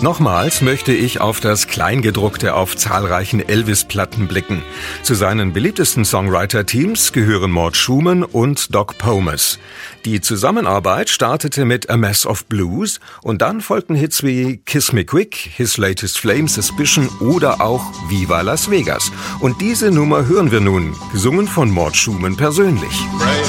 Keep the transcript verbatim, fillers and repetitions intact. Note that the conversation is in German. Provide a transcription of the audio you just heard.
Nochmals möchte ich auf das Kleingedruckte auf zahlreichen Elvis-Platten blicken. Zu seinen beliebtesten Songwriter-Teams gehören Mort Schumann und Doc Pomus. Die Zusammenarbeit startete mit A Mess of Blues und dann folgten Hits wie Kiss Me Quick, His Latest Flame, Suspicion oder auch Viva Las Vegas. Und diese Nummer hören wir nun, gesungen von Mort Schumann persönlich. Break